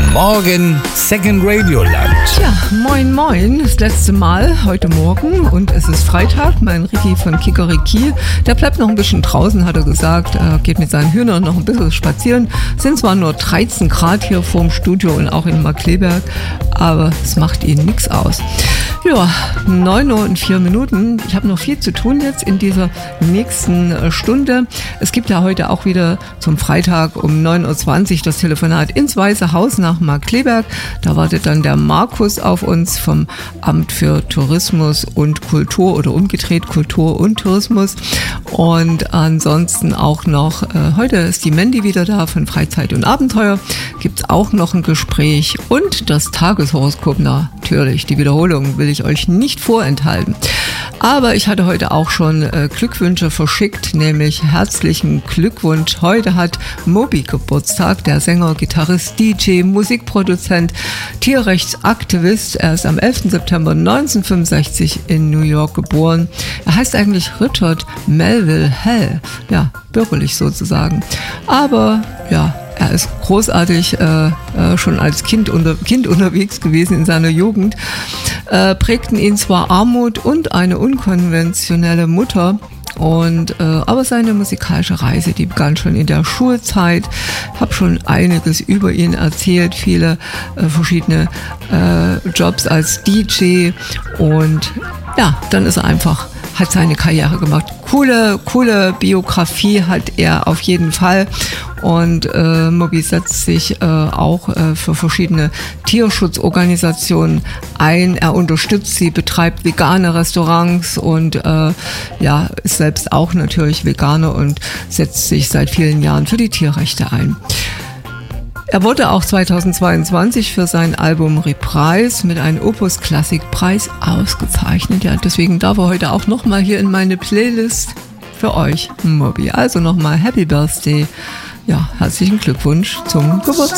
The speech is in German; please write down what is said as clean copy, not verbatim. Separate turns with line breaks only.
Morgen Second Radio Land.
Ja, moin moin, das letzte Mal heute Morgen und es ist Freitag. Mein Ricky von Kikeriki, der bleibt noch ein bisschen draußen, hat er gesagt. Er geht mit seinen Hühnern noch ein bisschen spazieren. Es sind zwar nur 13 Grad hier vorm Studio und auch in Markkleeberg, aber es macht ihnen nichts aus. Ja, 9 Uhr und 4 Minuten. Ich habe noch viel zu tun jetzt in dieser nächsten Stunde. Es gibt ja heute auch wieder zum Freitag um 9.20 Uhr das Telefonat ins Weiße Haus nach Markkleeberg. Da wartet dann der Markus auf uns vom Amt für Tourismus und Kultur oder umgedreht Kultur und Tourismus. Und ansonsten auch noch, heute ist die Mandy wieder da von Freizeit und Abenteuer. Gibt es auch noch ein Gespräch und das Tageshoroskop natürlich. Die Wiederholung will ich euch nicht vorenthalten. Aber ich hatte heute auch schon Glückwünsche verschickt, nämlich herzlichen Glückwunsch. Heute hat Moby Geburtstag, der Sänger, Gitarrist, DJ, Musikproduzent, Tierrechtsaktivist. Er ist am 11. September 1965 in New York geboren. Er heißt eigentlich Richard Melville Hell, ja, bürgerlich sozusagen. Aber ja, er ist großartig schon als Kind unterwegs gewesen in seiner Jugend. Prägten ihn zwar Armut und eine unkonventionelle Mutter, aber seine musikalische Reise, die begann schon in der Schulzeit. Ich habe schon einiges über ihn erzählt, viele verschiedene Jobs als DJ und ja, dann ist er einfach, hat seine Karriere gemacht. Coole Biografie hat er auf jeden Fall. Und Moby setzt sich auch für verschiedene Tierschutzorganisationen ein. Er unterstützt sie, betreibt vegane Restaurants und ist selbst auch natürlich Veganer und setzt sich seit vielen Jahren für die Tierrechte ein. Er wurde auch 2022 für sein Album Reprise mit einem Opus Classic Preis ausgezeichnet. Ja, deswegen darf er heute auch nochmal hier in meine Playlist für euch, Moby. Also nochmal Happy Birthday. Ja, herzlichen Glückwunsch zum Geburtstag.